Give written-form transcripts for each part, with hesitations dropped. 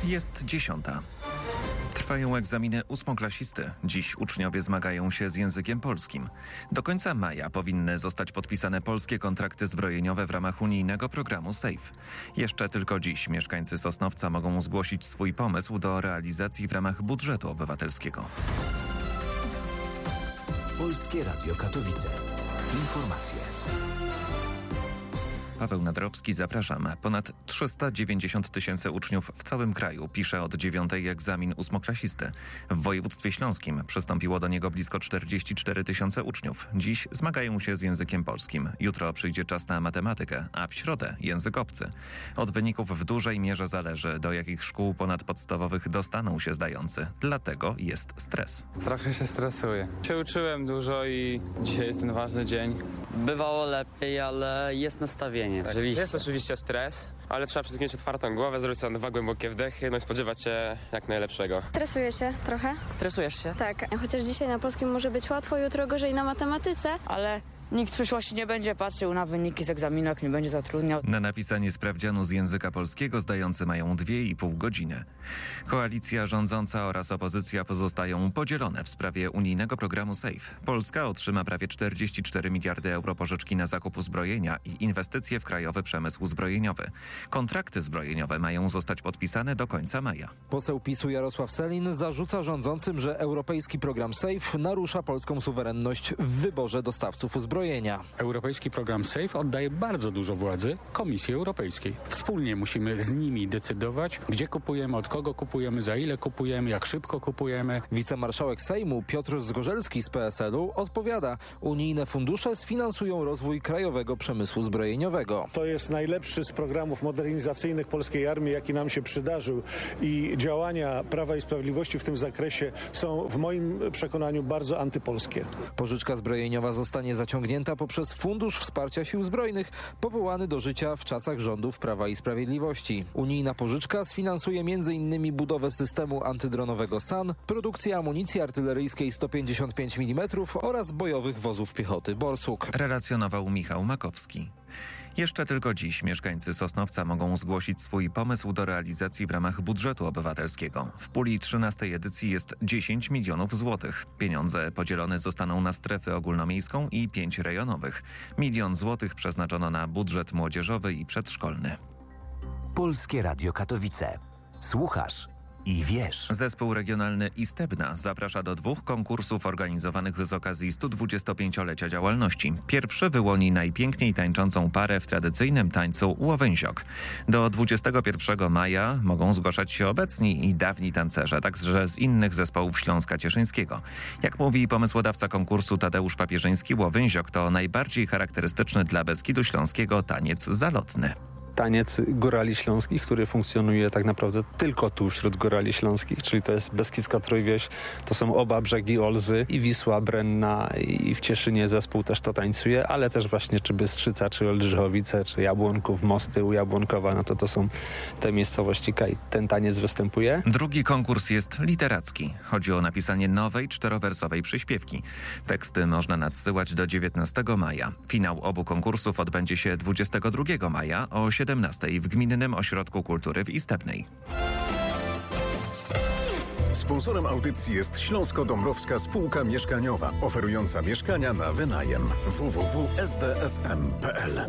Jest 10. Trwają egzaminy ósmoklasisty. Dziś uczniowie zmagają się z językiem polskim. Do końca maja powinny zostać podpisane polskie kontrakty zbrojeniowe w ramach unijnego programu SAFE. Jeszcze tylko dziś mieszkańcy Sosnowca mogą zgłosić swój pomysł do realizacji w ramach budżetu obywatelskiego. Polskie Radio Katowice. Informacje. Paweł Nadrowski, zapraszam. Ponad 390 000 uczniów w całym kraju pisze od 9. egzamin ósmoklasisty. W województwie śląskim przystąpiło do niego blisko 44 000 uczniów. Dziś zmagają się z językiem polskim. Jutro przyjdzie czas na matematykę, a w środę język obcy. Od wyników w dużej mierze zależy, do jakich szkół ponadpodstawowych dostaną się zdający. Dlatego jest stres. Trochę się stresuję. Się uczyłem dużo i dzisiaj jest ten ważny dzień. Bywało lepiej, ale jest nastawienie. Oczywiście. Jest oczywiście stres, ale trzeba mieć otwartą głowę, zrobić sobie 2 głębokie wdechy, no i spodziewać się jak najlepszego. Stresuję się trochę. Stresujesz się? Tak, chociaż dzisiaj na polskim może być łatwo, jutro gorzej na matematyce. Ale nikt w przyszłości nie będzie patrzył na wyniki z egzaminu, jak nie będzie zatrudniał. Na napisanie sprawdzianu z języka polskiego zdający mają 2,5 godziny. Koalicja rządząca oraz opozycja pozostają podzielone w sprawie unijnego programu SAFE. Polska otrzyma prawie 44 miliardy euro pożyczki na zakup uzbrojenia i inwestycje w krajowy przemysł zbrojeniowy. Kontrakty zbrojeniowe mają zostać podpisane do końca maja. Poseł PiS-u Jarosław Sellin zarzuca rządzącym, że europejski program SAFE narusza polską suwerenność w wyborze dostawców uzbrojenia. Europejski program SAFE oddaje bardzo dużo władzy Komisji Europejskiej. Wspólnie musimy z nimi decydować, gdzie kupujemy, od kogo kupujemy, za ile kupujemy, jak szybko kupujemy. Wicemarszałek Sejmu Piotr Zgorzelski z PSL-u odpowiada: unijne fundusze sfinansują rozwój krajowego przemysłu zbrojeniowego. To jest najlepszy z programów modernizacyjnych polskiej armii, jaki nam się przydarzył, i działania Prawa i Sprawiedliwości w tym zakresie są w moim przekonaniu bardzo antypolskie. Pożyczka zbrojeniowa zostanie zaciągnięta poprzez Fundusz Wsparcia Sił Zbrojnych, powołany do życia w czasach rządów Prawa i Sprawiedliwości. Unijna pożyczka sfinansuje m.in. budowę systemu antydronowego SAN, produkcję amunicji artyleryjskiej 155 mm oraz bojowych wozów piechoty Borsuk. Relacjonował Michał Makowski. Jeszcze tylko dziś mieszkańcy Sosnowca mogą zgłosić swój pomysł do realizacji w ramach budżetu obywatelskiego. W puli 13. edycji jest 10 milionów złotych. Pieniądze podzielone zostaną na strefę ogólnomiejską i 5 rejonowych. 1 000 000 złotych przeznaczono na budżet młodzieżowy i przedszkolny. Polskie Radio Katowice. Słuchasz i wiesz. Zespół regionalny Istebna zaprasza do 2 konkursów organizowanych z okazji 125-lecia działalności. Pierwszy wyłoni najpiękniej tańczącą parę w tradycyjnym tańcu łowęziok. Do 21 maja mogą zgłaszać się obecni i dawni tancerze, także z innych zespołów Śląska Cieszyńskiego. Jak mówi pomysłodawca konkursu Tadeusz Papierzyński, łowęziok to najbardziej charakterystyczny dla Beskidu Śląskiego taniec zalotny. Taniec górali śląskich, który funkcjonuje tak naprawdę tylko tu wśród górali śląskich, czyli to jest Beskidzka Trójwieś, to są oba brzegi Olzy i Wisła Brenna, i w Cieszynie zespół też to tańcuje, ale też właśnie czy Bystrzyca, czy Oldrzychowice, czy Jabłonków, Mosty u Jabłonkowa, no to są te miejscowości, ten taniec występuje. Drugi konkurs jest literacki. Chodzi o napisanie nowej, 4-wersowej przyśpiewki. Teksty można nadsyłać do 19 maja. Finał obu konkursów odbędzie się 22 maja o 17 w Gminnym Ośrodku Kultury w Istebnej. Sponsorem audycji jest Śląsko-Dąbrowska Spółka Mieszkaniowa, oferująca mieszkania na wynajem. www.sdsm.pl.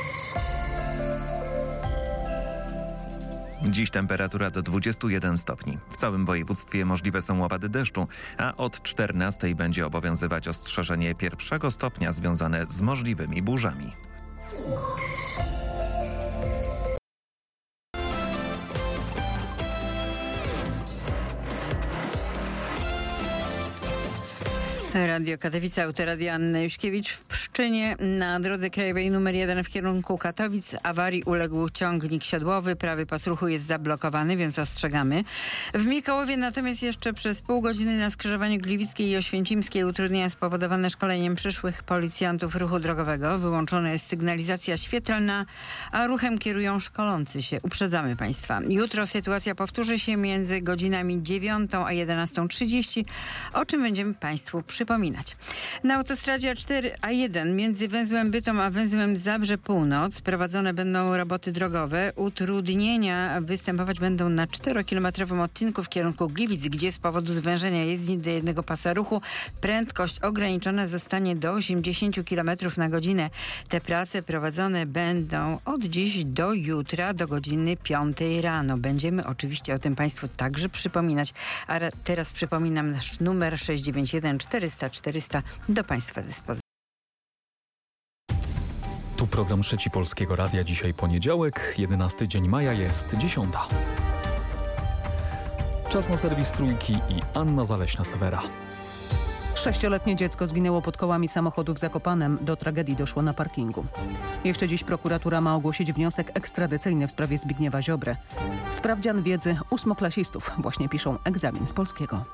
Dziś temperatura do 21 stopni. W całym województwie możliwe są opady deszczu, a od 14 będzie obowiązywać ostrzeżenie 1 stopnia związane z możliwymi burzami. Radio Katowice, autoradia Anna Juśkiewicz. W Pszczynie na drodze krajowej nr 1 w kierunku Katowic awarii uległ ciągnik siodłowy. Prawy pas ruchu jest zablokowany, więc ostrzegamy. W Mikołowie natomiast jeszcze przez pół godziny na skrzyżowaniu Gliwickiej i Oświęcimskiej utrudnienia spowodowane szkoleniem przyszłych policjantów ruchu drogowego. Wyłączona jest sygnalizacja świetlna, a ruchem kierują szkolący się. Uprzedzamy Państwa. Jutro sytuacja powtórzy się między godzinami 9 a 11:30, o czym będziemy Państwu przypominać przypominać. Na autostradzie A4A1 między węzłem Bytom a węzłem Zabrze Północ prowadzone będą roboty drogowe. Utrudnienia występować będą na 4-kilometrowym odcinku w kierunku Gliwic, gdzie z powodu zwężenia jezdni do jednego pasa ruchu prędkość ograniczona zostanie do 80 km na godzinę. Te prace prowadzone będą od dziś do jutra do godziny 5 rano. Będziemy oczywiście o tym Państwu także przypominać. A teraz przypominam nasz numer 691 400 400 do Państwa dyspozycji. Tu program Trzeci Polskiego Radia. Dzisiaj poniedziałek, 11 dzień maja, jest 10. Czas na serwis Trójki i Anna Zaleśna-Sewera. 6-letnie dziecko zginęło pod kołami samochodu w Zakopanem. Do tragedii doszło na parkingu. Jeszcze dziś prokuratura ma ogłosić wniosek ekstradycyjny w sprawie Zbigniewa Ziobry. Sprawdzian wiedzy 8-klasistów właśnie piszą egzamin z polskiego.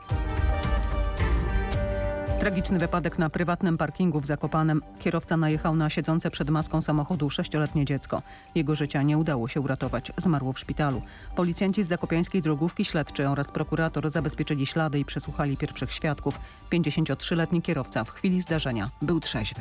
Tragiczny wypadek na prywatnym parkingu w Zakopanem. Kierowca najechał na siedzące przed maską samochodu 6-letnie dziecko. Jego życia nie udało się uratować. Zmarło w szpitalu. Policjanci z zakopiańskiej drogówki śledczej oraz prokurator zabezpieczyli ślady i przesłuchali pierwszych świadków. 53-letni kierowca w chwili zdarzenia był trzeźwy.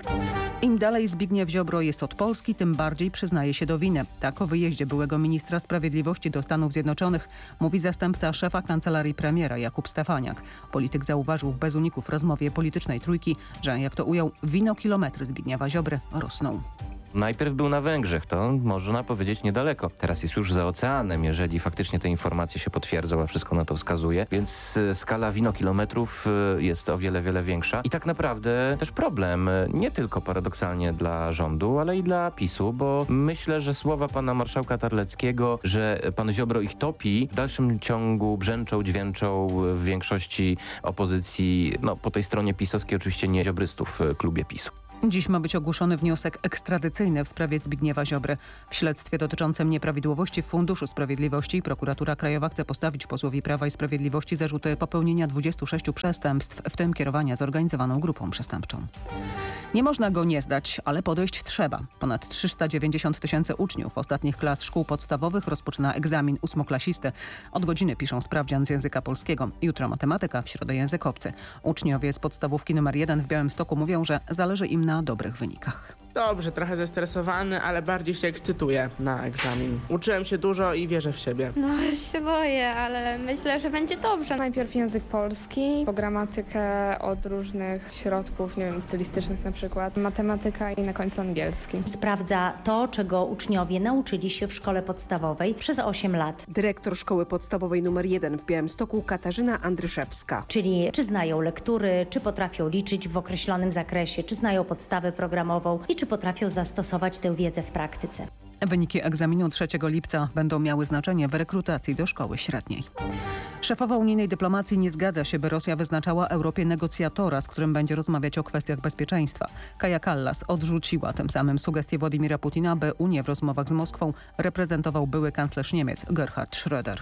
Im dalej Zbigniew Ziobro jest od Polski, tym bardziej przyznaje się do winy. Tak o wyjeździe byłego ministra sprawiedliwości do Stanów Zjednoczonych mówi zastępca szefa kancelarii premiera Jakub Stefaniak. Polityk zauważył w bez uników rozmowie politycznej Trójki, że jak to ujął, winokilometry Zbigniewa Ziobry rosną. Najpierw był na Węgrzech, to można powiedzieć niedaleko. Teraz jest już za oceanem, jeżeli faktycznie te informacje się potwierdzą, a wszystko na to wskazuje. Więc skala winokilometrów jest o wiele, wiele większa. I tak naprawdę też problem, nie tylko paradoksalnie dla rządu, ale i dla PiS-u, bo myślę, że słowa pana marszałka Terleckiego, że pan Ziobro ich topi, w dalszym ciągu brzęczą, dźwięczą w większości opozycji, no po tej stronie pisowskiej oczywiście nie ziobrystów w klubie PiS-u. Dziś ma być ogłoszony wniosek ekstradycyjny w sprawie Zbigniewa Ziobry. W śledztwie dotyczącym nieprawidłowości w Funduszu Sprawiedliwości prokuratura krajowa chce postawić posłowi Prawa i Sprawiedliwości zarzuty popełnienia 26 przestępstw, w tym kierowania zorganizowaną grupą przestępczą. Nie można go nie zdać, ale podejść trzeba. Ponad 390 000 uczniów ostatnich klas szkół podstawowych rozpoczyna egzamin 8-klasisty. Od godziny piszą sprawdzian z języka polskiego. Jutro matematyka, w środę język obcy. Uczniowie z podstawówki nr 1 w Białymstoku mówią, że zależy im na dobrych wynikach. Dobrze, trochę zestresowany, ale bardziej się ekscytuję na egzamin. Uczyłem się dużo i wierzę w siebie. No, się boję, ale myślę, że będzie dobrze. Najpierw język polski, po gramatykę od różnych środków, nie wiem, stylistycznych na przykład, matematyka i na końcu angielski. Sprawdza to, czego uczniowie nauczyli się w szkole podstawowej przez 8 lat. Dyrektor Szkoły Podstawowej nr 1 w Białymstoku Katarzyna Andryszewska. Czyli czy znają lektury, czy potrafią liczyć w określonym zakresie, czy znają podstawę programową i czy potrafią zastosować tę wiedzę w praktyce. Wyniki egzaminu 3 lipca będą miały znaczenie w rekrutacji do szkoły średniej. Szefowa unijnej dyplomacji nie zgadza się, by Rosja wyznaczała Europie negocjatora, z którym będzie rozmawiać o kwestiach bezpieczeństwa. Kaja Kallas odrzuciła tym samym sugestię Władimira Putina, by Unię w rozmowach z Moskwą reprezentował były kanclerz Niemiec Gerhard Schröder.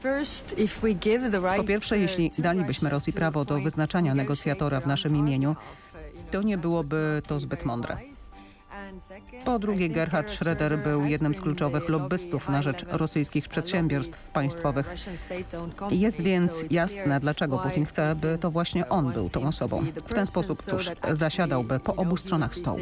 Po pierwsze, jeśli dalibyśmy Rosji prawo do wyznaczania negocjatora w naszym imieniu, to nie byłoby to zbyt mądre. Po drugie, Gerhard Schröder był jednym z kluczowych lobbystów na rzecz rosyjskich przedsiębiorstw państwowych. Jest więc jasne, dlaczego Putin chce, by to właśnie on był tą osobą. W ten sposób, cóż, zasiadałby po obu stronach stołu.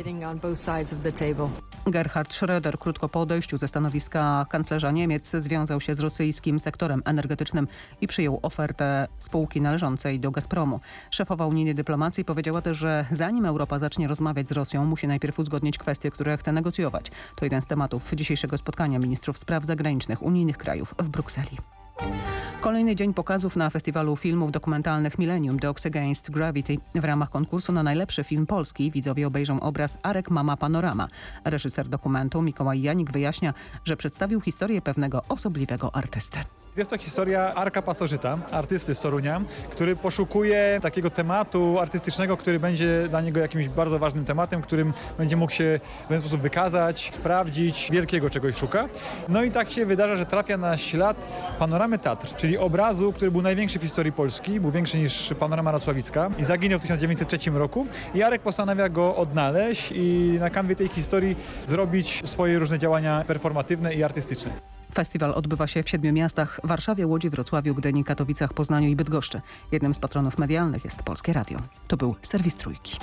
Gerhard Schröder krótko po odejściu ze stanowiska kanclerza Niemiec związał się z rosyjskim sektorem energetycznym i przyjął ofertę spółki należącej do Gazpromu. Szefowa unijnej dyplomacji powiedziała też, że zanim Europa zacznie rozmawiać z Rosją, musi najpierw uzgodnić kwestie, które chce negocjować. To jeden z tematów dzisiejszego spotkania ministrów spraw zagranicznych unijnych krajów w Brukseli. Kolejny dzień pokazów na festiwalu filmów dokumentalnych Millennium Dogs Against Gravity. W ramach konkursu na najlepszy film polski widzowie obejrzą obraz Arek Mama Panorama. Reżyser dokumentu Mikołaj Janik wyjaśnia, że przedstawił historię pewnego osobliwego artysty. Jest to historia Arka Pasożyta, artysty z Torunia, który poszukuje takiego tematu artystycznego, który będzie dla niego jakimś bardzo ważnym tematem, którym będzie mógł się w ten sposób wykazać, sprawdzić, wielkiego czegoś szuka. No i tak się wydarza, że trafia na ślad panoramy Tatr, czyli obrazu, który był największy w historii Polski, był większy niż panorama racławicka i zaginął w 1903 roku. I Arek postanawia go odnaleźć i na kanwie tej historii zrobić swoje różne działania performatywne i artystyczne. Festiwal odbywa się w 7 miastach: Warszawie, Łodzi, Wrocławiu, Gdyni, Katowicach, Poznaniu i Bydgoszczy. Jednym z patronów medialnych jest Polskie Radio. To był serwis Trójki.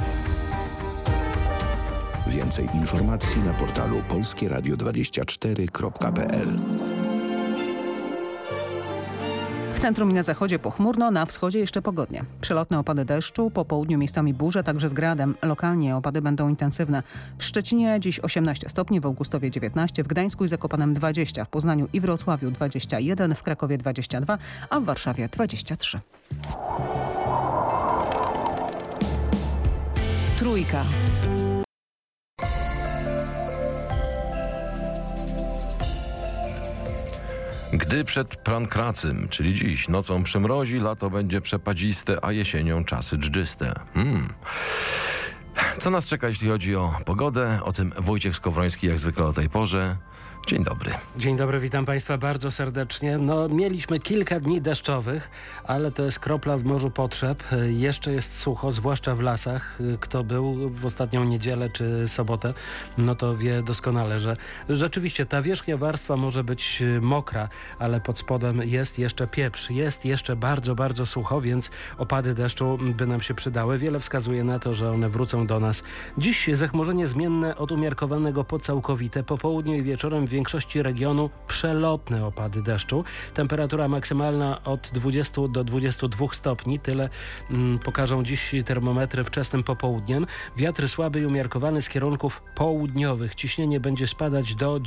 Więcej informacji na portalu polskieradio24.pl. W centrum i na zachodzie pochmurno, na wschodzie jeszcze pogodnie. Przelotne opady deszczu, po południu miejscami burze, także z gradem. Lokalnie opady będą intensywne. W Szczecinie dziś 18 stopni, w Augustowie 19, w Gdańsku i Zakopanem 20, w Poznaniu i Wrocławiu 21, w Krakowie 22, a w Warszawie 23. Trójka. Gdy przed prankracym, czyli dziś, nocą przymrozi, lato będzie przepadziste, a jesienią czasy dżdżyste. Co nas czeka, jeśli chodzi o pogodę? O tym Wojciech Skowroński, jak zwykle o tej porze. Dzień dobry. Dzień dobry, witam Państwa bardzo serdecznie. Mieliśmy kilka dni deszczowych, ale to jest kropla w morzu potrzeb. Jeszcze jest sucho, zwłaszcza w lasach. Kto był w ostatnią niedzielę czy sobotę, to wie doskonale, że rzeczywiście ta wierzchnia warstwa może być mokra, ale pod spodem jest jeszcze pieprz. Jest jeszcze bardzo, bardzo sucho, więc opady deszczu by nam się przydały. Wiele wskazuje na to, że one wrócą do nas. Dziś zachmurzenie zmienne od umiarkowanego po całkowite. Po południu i wieczorem w większości regionu przelotne opady deszczu. Temperatura maksymalna od 20 do 22 stopni. Tyle pokażą dziś termometry wczesnym popołudniem. Wiatr słaby i umiarkowany z kierunków południowych. Ciśnienie będzie spadać do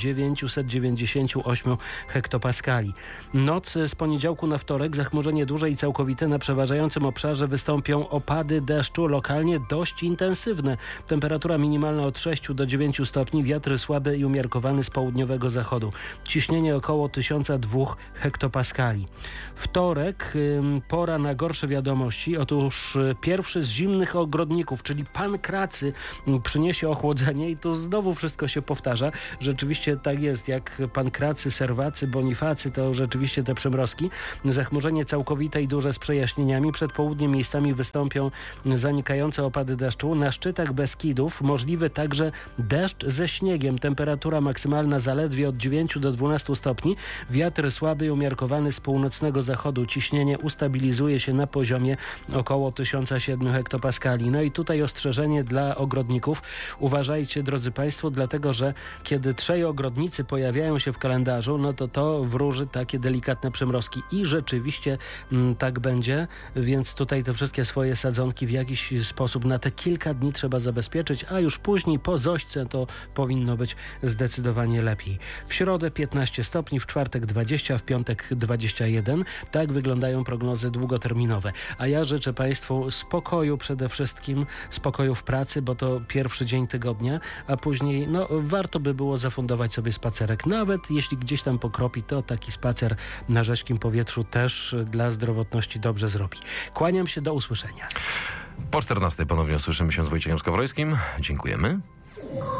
998 hektopaskali. Noc z poniedziałku na wtorek zachmurzenie duże i całkowite. Na przeważającym obszarze wystąpią opady deszczu, lokalnie dość intensywne. Temperatura minimalna od 6 do 9 stopni. Wiatr słaby i umiarkowany z południowego zachodu. Ciśnienie około 1002 hektopaskali. Wtorek, pora na gorsze wiadomości. Otóż pierwszy z zimnych ogrodników, czyli pankracy, przyniesie ochłodzenie i tu znowu wszystko się powtarza. Rzeczywiście tak jest, jak pankracy, serwacy, bonifacy, to rzeczywiście te przymrozki. Zachmurzenie całkowite i duże z przejaśnieniami. Przed południem miejscami wystąpią zanikające opady deszczu. Na szczytach Beskidów możliwy także deszcz ze śniegiem. Temperatura maksymalna zaledwie od 9 do 12 stopni. Wiatr słaby i umiarkowany z północnego zachodu. Ciśnienie ustabilizuje się na poziomie około 1007 hektopaskali. I tutaj ostrzeżenie dla ogrodników. Uważajcie, drodzy Państwo, dlatego że kiedy trzej ogrodnicy pojawiają się w kalendarzu, to wróży takie delikatne przymrozki i rzeczywiście tak będzie, więc tutaj te wszystkie swoje sadzonki w jakiś sposób na te kilka dni trzeba zabezpieczyć, a już później po zośce to powinno być zdecydowanie lepiej. W środę 15 stopni, w czwartek 20, w piątek 21. Tak wyglądają prognozy długoterminowe. A ja życzę Państwu spokoju przede wszystkim, spokoju w pracy, bo to pierwszy dzień tygodnia, a później warto by było zafundować sobie spacerek. Nawet jeśli gdzieś tam pokropi, to taki spacer na rzeźkim powietrzu też dla zdrowotności dobrze zrobi. Kłaniam się, do usłyszenia. Po 14 ponownie usłyszymy się z Wojciechem Skowrońskim. Dziękujemy.